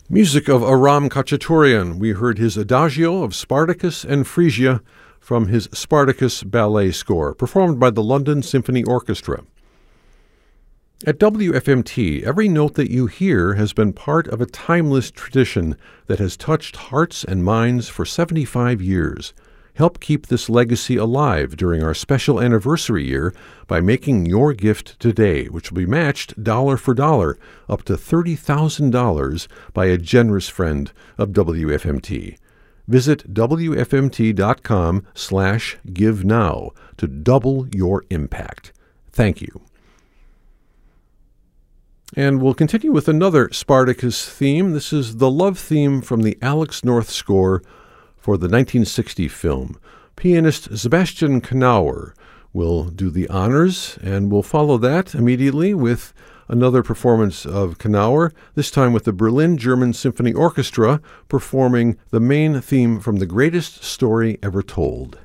Music of Aram Khachaturian. We heard his Adagio of Spartacus and Phrygia from his Spartacus ballet score, performed by the London Symphony Orchestra. At WFMT, every note that you hear has been part of a timeless tradition that has touched hearts and minds for 75 years. Help keep this legacy alive during our special anniversary year by making your gift today, which will be matched dollar for dollar, up to $30,000 by a generous friend of WFMT. Visit WFMT.com/give now to double your impact. Thank you. And we'll continue with another Spartacus theme. This is the love theme from the Alex North score for the 1960 film. Pianist Sebastian Knauer will do the honors, and we'll follow that immediately with another performance of Knauer, this time with the Berlin German Symphony Orchestra performing the main theme from The Greatest Story Ever Told.